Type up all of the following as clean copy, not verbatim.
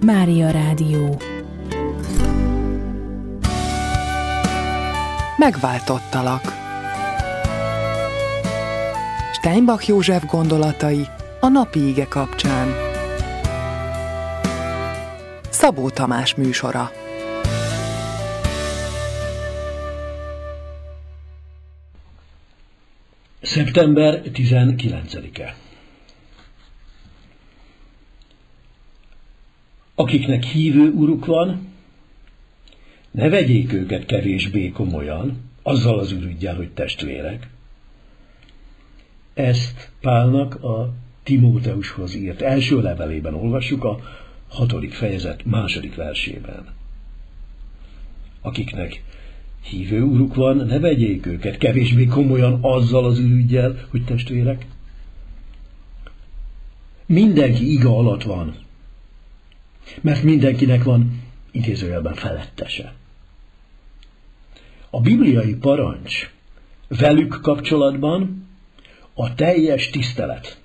Mária Rádió. Megváltottalak. Steinbach József gondolatai a napi ige kapcsán. Szabó Tamás műsora. Szeptember 19-e. Akiknek hívő uruk van, ne vegyék őket kevésbé komolyan, azzal az ürüggyel, hogy testvérek. Ezt Pálnak a Timóteushoz írt első levelében olvassuk, a 6. fejezet 2. versében. Akiknek hívő uruk van, ne vegyék őket kevésbé komolyan azzal az ürüggyel, hogy testvérek. Mindenki iga alatt van, mert mindenkinek van idézőjelben felettese. A bibliai parancs velük kapcsolatban a teljes tisztelet.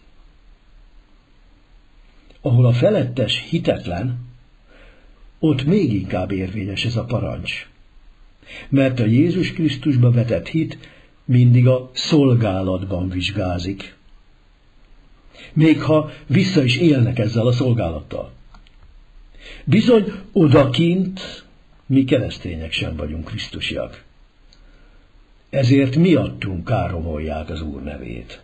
Ahol a felettes hitetlen, ott még inkább érvényes ez a parancs. Mert a Jézus Krisztusba vetett hit mindig a szolgálatban vizsgázik. Még ha vissza is élnek ezzel a szolgálattal. Bizony odakint mi keresztények sem vagyunk krisztusiak. Ezért miattunk káromolják az Úr nevét.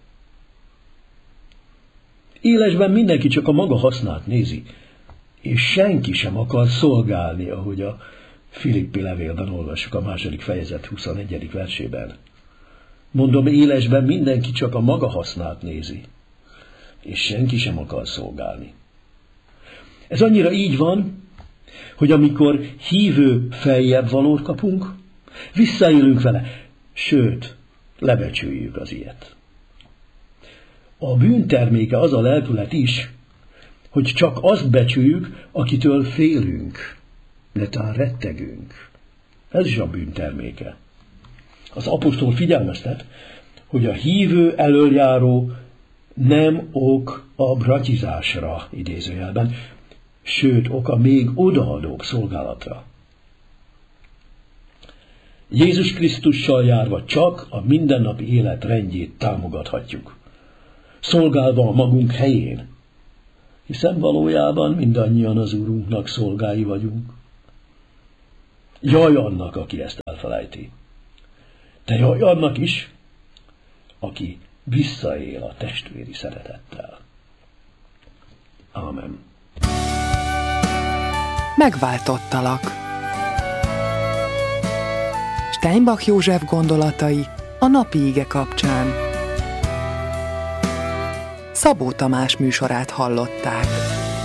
Élesben mindenki csak a maga hasznát nézi, és senki sem akar szolgálni, ahogy a Filippi levélben olvassuk a 2. fejezet 21. versében. Mondom, élesben mindenki csak a maga hasznát nézi, és senki sem akar szolgálni. Ez annyira így van, hogy amikor hívő feljebb valót kapunk, visszaélünk vele, sőt, lebecsüljük az ilyet. A bűn terméke az a lelkület is, hogy csak azt becsüljük, akitől félünk, netán rettegünk. Ez is a bűn terméke. Az apostol figyelmeztet, hogy a hívő elöljáró nem ok a bratizásra, idézőjelben, sőt, ok a még odaadók szolgálatra. Jézus Krisztussal járva csak a mindennapi élet rendjét támogathatjuk, szolgálva a magunk helyén, hiszen valójában mindannyian az Úrunknak szolgái vagyunk. Jaj annak, aki ezt elfelejti, de jaj annak is, aki visszaél a testvéri szeretettel. Ámen. Megváltottalak. Steinbach József gondolatai a napi ige kapcsán. Szabó Tamás műsorát hallották.